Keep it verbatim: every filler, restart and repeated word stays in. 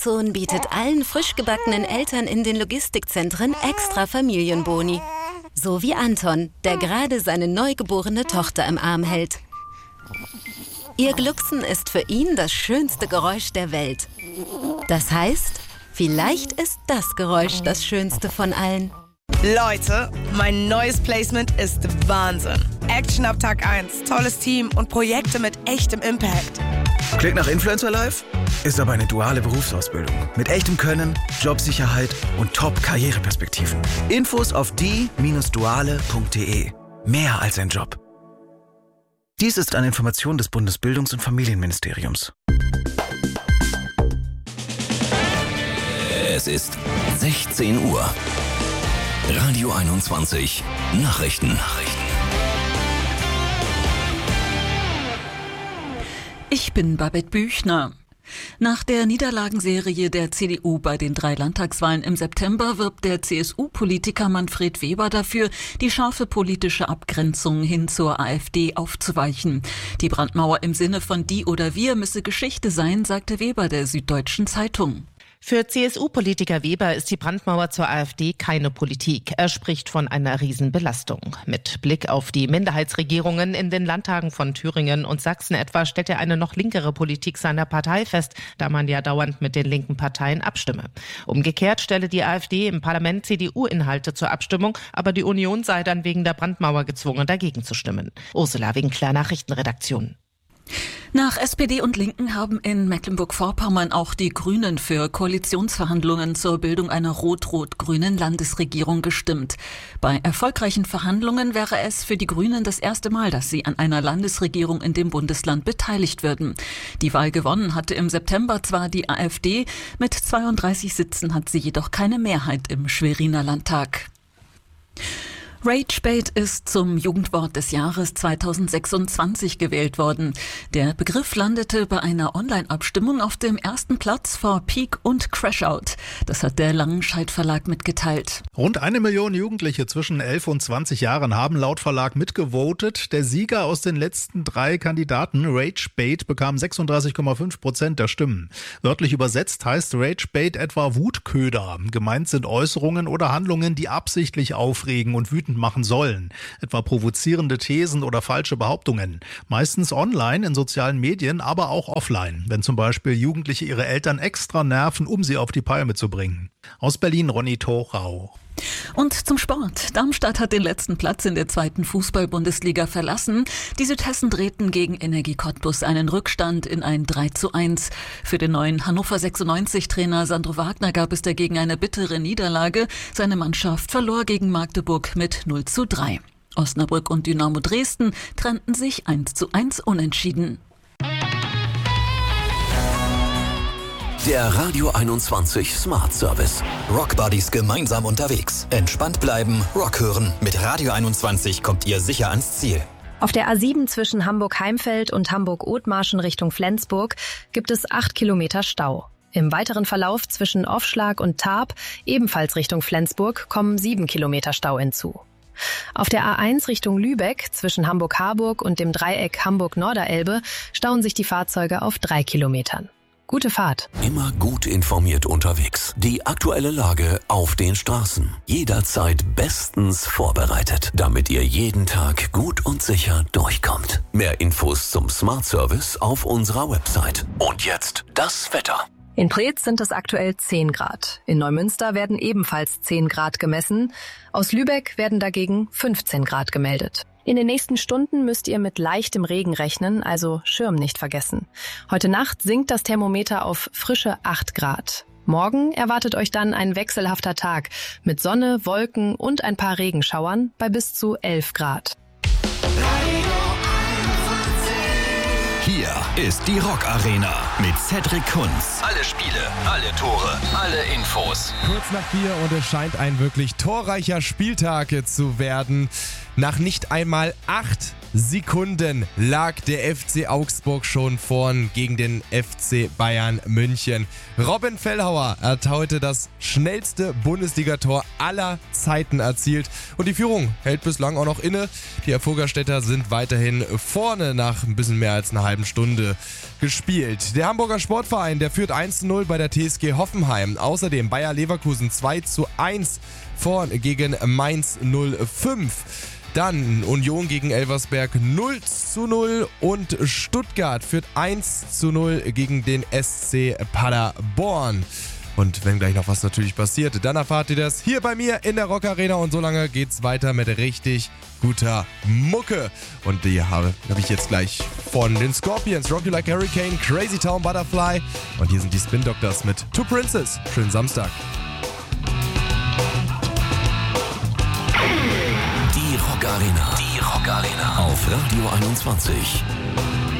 Amazon bietet allen frisch gebackenen Eltern in den Logistikzentren extra Familienboni. So wie Anton, der gerade seine neugeborene Tochter im Arm hält. Ihr Glucksen ist für ihn das schönste Geräusch der Welt. Das heißt, vielleicht ist das Geräusch das schönste von allen. Leute, mein neues Placement ist Wahnsinn. Action ab Tag eins, tolles Team und Projekte mit echtem Impact. Klingt nach Influencer Life? Ist aber eine duale Berufsausbildung. Mit echtem Können, Jobsicherheit und Top-Karriereperspektiven. Infos auf die Bindestrich duale Punkt de. Mehr als ein Job. Dies ist eine Information des Bundesbildungs- und Familienministeriums. Es ist sechzehn Uhr. Radio einundzwanzig Nachrichten. Nachrichten. Ich bin Babette Büchner. Nach der Niederlagenserie der C D U bei den drei Landtagswahlen im September wirbt der C S U-Politiker Manfred Weber dafür, die scharfe politische Abgrenzung hin zur AfD aufzuweichen. Die Brandmauer im Sinne von die oder wir müsse Geschichte sein, sagte Weber der Süddeutschen Zeitung. Für C S U-Politiker Weber ist die Brandmauer zur AfD keine Politik. Er spricht von einer Riesenbelastung. Mit Blick auf die Minderheitsregierungen in den Landtagen von Thüringen und Sachsen etwa stellt er eine noch linkere Politik seiner Partei fest, da man ja dauernd mit den linken Parteien abstimme. Umgekehrt stelle die AfD im Parlament C D U-Inhalte zur Abstimmung, aber die Union sei dann wegen der Brandmauer gezwungen, dagegen zu stimmen. Ursula Winkler, Nachrichtenredaktion. Nach S P D und Linken haben in Mecklenburg-Vorpommern auch die Grünen für Koalitionsverhandlungen zur Bildung einer rot-rot-grünen Landesregierung gestimmt. Bei erfolgreichen Verhandlungen wäre es für die Grünen das erste Mal, dass sie an einer Landesregierung in dem Bundesland beteiligt würden. Die Wahl gewonnen hatte im September zwar die AfD, mit zweiunddreißig Sitzen hat sie jedoch keine Mehrheit im Schweriner Landtag. Ragebait ist zum Jugendwort des Jahres zweitausendsechsundzwanzig gewählt worden. Der Begriff landete bei einer Online-Abstimmung auf dem ersten Platz vor Peak und Crashout. Das hat der Langenscheidt Verlag mitgeteilt. Rund eine Million Jugendliche zwischen elf und zwanzig Jahren haben laut Verlag mitgevotet. Der Sieger aus den letzten drei Kandidaten, Ragebait, bekam sechsunddreißig Komma fünf Prozent der Stimmen. Wörtlich übersetzt heißt Ragebait etwa Wutköder. Gemeint sind Äußerungen oder Handlungen, die absichtlich aufregen und wütend machen sollen. Etwa provozierende Thesen oder falsche Behauptungen. Meistens online, in sozialen Medien, aber auch offline. Wenn zum Beispiel Jugendliche ihre Eltern extra nerven, um sie auf die Palme zu bringen. Aus Berlin, Ronny Thorau. Und zum Sport. Darmstadt hat den letzten Platz in der zweiten Fußball-Bundesliga verlassen. Die Südhessen drehten gegen Energie Cottbus einen Rückstand in ein drei zu eins. Für den neuen Hannover sechsundneunzig-Trainer Sandro Wagner gab es dagegen eine bittere Niederlage. Seine Mannschaft verlor gegen Magdeburg mit null zu drei. Osnabrück und Dynamo Dresden trennten sich eins zu eins unentschieden. Der Radio einundzwanzig Smart Service. Rock Buddies gemeinsam unterwegs. Entspannt bleiben, Rock hören. Mit Radio einundzwanzig kommt ihr sicher ans Ziel. Auf der A sieben zwischen Hamburg-Heimfeld und Hamburg-Othmarschen Richtung Flensburg gibt es acht Kilometer Stau. Im weiteren Verlauf zwischen Offschlag und Tarp, ebenfalls Richtung Flensburg, kommen sieben Kilometer Stau hinzu. Auf der A eins Richtung Lübeck zwischen Hamburg-Harburg und dem Dreieck Hamburg-Norderelbe stauen sich die Fahrzeuge auf drei Kilometern. Gute Fahrt. Immer gut informiert unterwegs. Die aktuelle Lage auf den Straßen. Jederzeit bestens vorbereitet, damit ihr jeden Tag gut und sicher durchkommt. Mehr Infos zum Smart Service auf unserer Website. Und jetzt das Wetter. In Preetz sind es aktuell zehn Grad. In Neumünster werden ebenfalls zehn Grad gemessen. Aus Lübeck werden dagegen fünfzehn Grad gemeldet. In den nächsten Stunden müsst ihr mit leichtem Regen rechnen, also Schirm nicht vergessen. Heute Nacht sinkt das Thermometer auf frische acht Grad. Morgen erwartet euch dann ein wechselhafter Tag mit Sonne, Wolken und ein paar Regenschauern bei bis zu elf Grad. Hier ist die Rock Arena mit Cedric Kunz. Alle Spiele, alle Tore, alle Infos. Kurz nach vier und es scheint ein wirklich torreicher Spieltag zu werden. Nach nicht einmal acht Sekunden lag der F C Augsburg schon vorn gegen den F C Bayern München. Robin Fellhauer hat heute das schnellste Bundesligator aller Zeiten erzielt und die Führung hält bislang auch noch inne. Die Erfurgerstädter sind weiterhin vorne nach ein bisschen mehr als einer halben Stunde gespielt. Der Hamburger Sportverein, der führt eins zu null bei der T S G Hoffenheim. Außerdem Bayer Leverkusen zwei zu eins vorn gegen Mainz null fünf. Dann Union gegen Elversberg null zu null und Stuttgart führt eins zu null gegen den S C Paderborn. Und wenn gleich noch was natürlich passiert, dann erfahrt ihr das hier bei mir in der Rock Arena. Und so lange geht's weiter mit richtig guter Mucke. Und die habe, habe ich jetzt gleich von den Scorpions, Rock You Like a Hurricane, Crazy Town Butterfly. Und hier sind die Spin Doctors mit Two Princes. Schönen Samstag. Die Rock Arena. Die Rock Arena. Auf Radio einundzwanzig.